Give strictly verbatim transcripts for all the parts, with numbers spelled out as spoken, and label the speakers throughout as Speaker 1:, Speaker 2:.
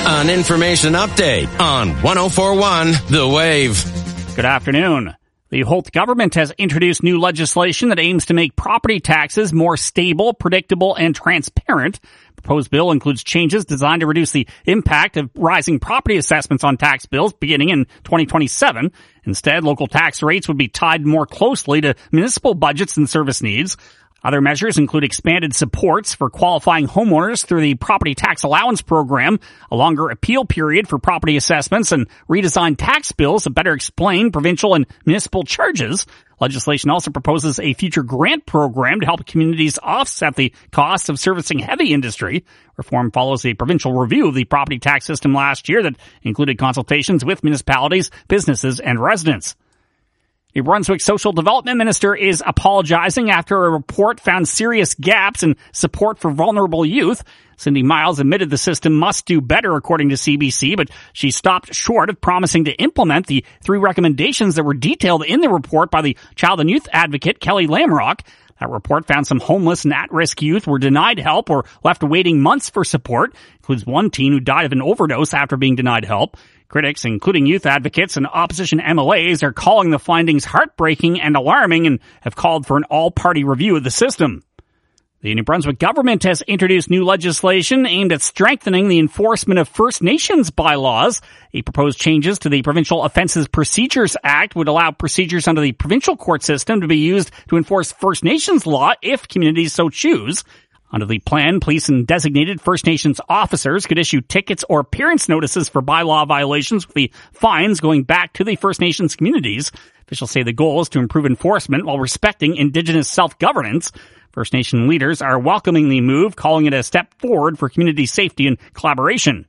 Speaker 1: An information update on one oh four point one The Wave.
Speaker 2: Good afternoon. The Holt government has introduced new legislation that aims to make property taxes more stable, predictable, and transparent. The proposed bill includes changes designed to reduce the impact of rising property assessments on tax bills beginning in twenty twenty-seven. Instead, local tax rates would be tied more closely to municipal budgets and service needs. Other measures include expanded supports for qualifying homeowners through the Property Tax Allowance Program, a longer appeal period for property assessments, and redesigned tax bills that better explain provincial and municipal charges. Legislation also proposes a future grant program to help communities offset the costs of servicing heavy industry. Reform follows a provincial review of the property tax system last year that included consultations with municipalities, businesses, and residents. A Brunswick Social Development Minister is apologizing after a report found serious gaps in support for vulnerable youth. Cindy Miles admitted the system must do better, according to C B C, but she stopped short of promising to implement the three recommendations that were detailed in the report by the child and youth advocate Kelly Lamrock. That report found some homeless and at-risk youth were denied help or left waiting months for support. Includes one teen who died of an overdose after being denied help. Critics, including youth advocates and opposition M L As, are calling the findings heartbreaking and alarming and have called for an all-party review of the system. The New Brunswick government has introduced new legislation aimed at strengthening the enforcement of First Nations bylaws. A proposed changes to the Provincial Offences Procedures Act would allow procedures under the provincial court system to be used to enforce First Nations law if communities so choose. Under the plan, police and designated First Nations officers could issue tickets or appearance notices for bylaw violations, with the fines going back to the First Nations communities. Officials say the goal is to improve enforcement while respecting Indigenous self-governance. First Nation leaders are welcoming the move, calling it a step forward for community safety and collaboration.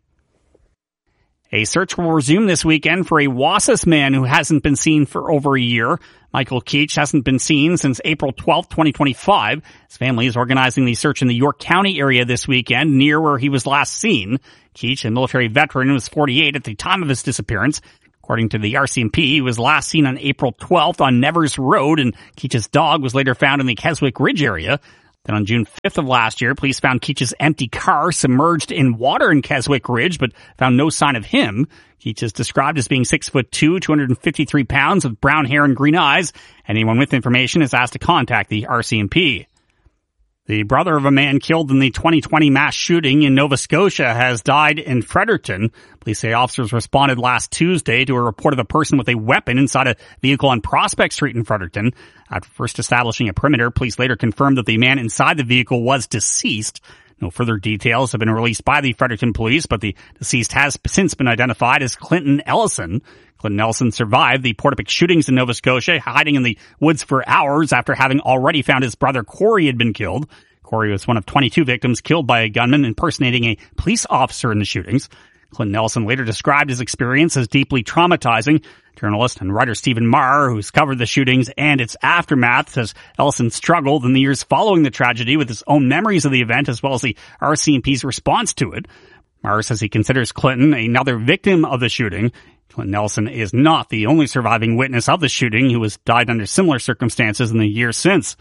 Speaker 2: A search will resume this weekend for a Wassas man who hasn't been seen for over a year. Michael Keach hasn't been seen since April twelfth, twenty twenty-five. His family is organizing the search in the York County area this weekend, near where he was last seen. Keach, a military veteran, was forty-eight at the time of his disappearance. According to the R C M P, he was last seen on April twelfth on Nevers Road, and Keach's dog was later found in the Keswick Ridge area. Then on June fifth of last year, police found Keach's empty car submerged in water in Keswick Ridge, but found no sign of him. Keach is described as being six foot two, two hundred fifty-three pounds, with brown hair and green eyes. Anyone with information is asked to contact the R C M P. The brother of a man killed in the twenty twenty mass shooting in Nova Scotia has died in Fredericton. Police say officers responded last Tuesday to a report of a person with a weapon inside a vehicle on Prospect Street in Fredericton. After first establishing a perimeter, police later confirmed that the man inside the vehicle was deceased. No further details have been released by the Fredericton police, but the deceased has since been identified as Clinton Ellison. Clinton Ellison survived the Portapique shootings in Nova Scotia, hiding in the woods for hours after having already found his brother Corey had been killed. Corey was one of twenty-two victims killed by a gunman impersonating a police officer in the shootings. Clinton Ellison later described his experience as deeply traumatizing. Journalist and writer Stephen Marr, who's covered the shootings and its aftermath, says Ellison struggled in the years following the tragedy with his own memories of the event as well as the R C M P's response to it. Marr says he considers Clinton another victim of the shooting. Clinton Ellison is not the only surviving witness of the shooting who has died under similar circumstances in the years since.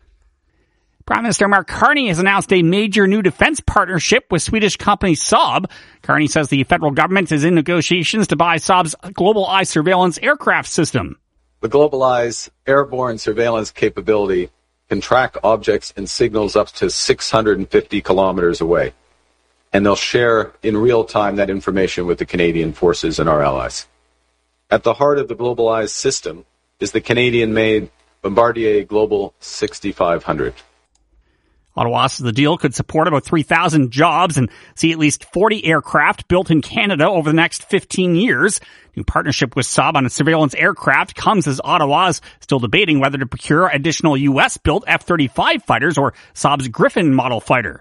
Speaker 2: Prime Minister Mark Carney has announced a major new defense partnership with Swedish company Saab. Carney says the federal government is in negotiations to buy Saab's Global Eye surveillance aircraft system.
Speaker 3: The Global Eye's airborne surveillance capability can track objects and signals up to six hundred fifty kilometers away. And they'll share in real time that information with the Canadian forces and our allies. At the heart of the Global Eye's system is the Canadian-made Bombardier Global sixty-five hundred.
Speaker 2: Ottawa says the deal could support about three thousand jobs and see at least forty aircraft built in Canada over the next fifteen years. New partnership with Saab on a surveillance aircraft comes as Ottawa is still debating whether to procure additional U S-built F thirty-five fighters or Saab's Griffin model fighter.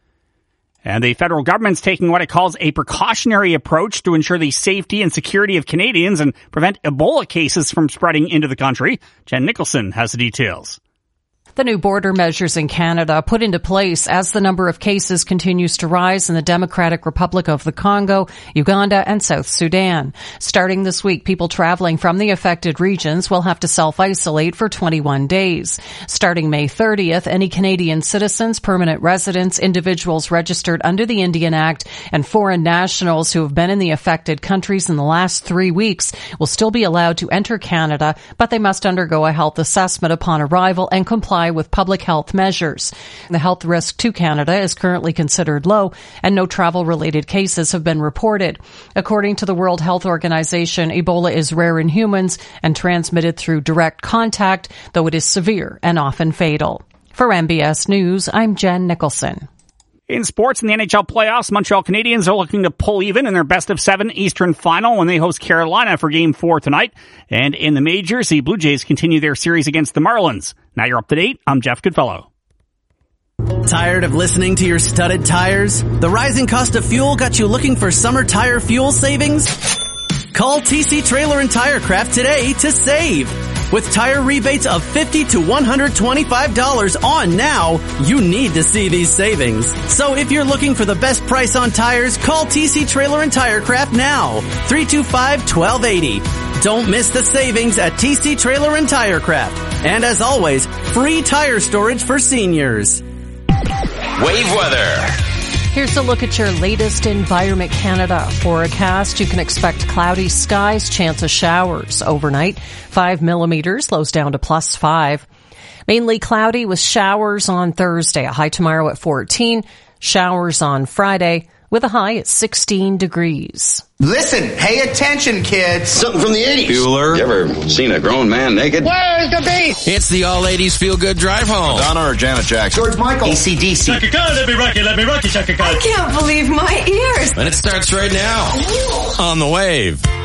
Speaker 2: And the federal government's taking what it calls a precautionary approach to ensure the safety and security of Canadians and prevent Ebola cases from spreading into the country. Jen Nicholson has the details.
Speaker 4: The new border measures in Canada put into place as the number of cases continues to rise in the Democratic Republic of the Congo, Uganda, and South Sudan. Starting this week, people traveling from the affected regions will have to self-isolate for twenty-one days. Starting May thirtieth, any Canadian citizens, permanent residents, individuals registered under the Indian Act, and foreign nationals who have been in the affected countries in the last three weeks will still be allowed to enter Canada, but they must undergo a health assessment upon arrival and comply with public health measures. The health risk to Canada is currently considered low, and no travel-related cases have been reported. According to the World Health Organization, Ebola is rare in humans and transmitted through direct contact, though it is severe and often fatal. For M B S News, I'm Jen Nicholson.
Speaker 2: In sports, in the N H L playoffs, Montreal Canadiens are looking to pull even in their best of seven Eastern final when they host Carolina for Game four tonight. And in the majors, the Blue Jays continue their series against the Marlins. Now you're up to date. I'm Jeff Goodfellow.
Speaker 5: Tired of listening to your studded tires? The rising cost of fuel got you looking for summer tire fuel savings? Call T C Trailer and Tire Craft today to save. With tire rebates of fifty to one hundred twenty-five dollars on now, you need to see these savings. So if you're looking for the best price on tires, call T C Trailer and Tire Craft now. three two five, one two eight zero. Don't miss the savings at T C Trailer and Tire Craft. And as always, free tire storage for seniors.
Speaker 1: Wave weather.
Speaker 4: Here's a look at your latest Environment Canada forecast. You can expect cloudy skies, chance of showers overnight. Five millimeters, lows down to plus five. Mainly cloudy with showers on Thursday. A high tomorrow at fourteen. Showers on Friday with a high at sixteen degrees.
Speaker 6: Listen, pay attention, kids.
Speaker 7: Something from the eighties.
Speaker 1: Bueller.
Speaker 7: You ever seen a grown man naked?
Speaker 6: Where's the beat?
Speaker 1: It's the all eighties feel-good drive home.
Speaker 7: Donna or Janet Jackson?
Speaker 6: George Michael. A C D C.
Speaker 8: Chaka Khan, let me rock it, let me rock it, Chaka Khan.
Speaker 9: I can't believe my ears.
Speaker 1: And it starts right now on The Wave.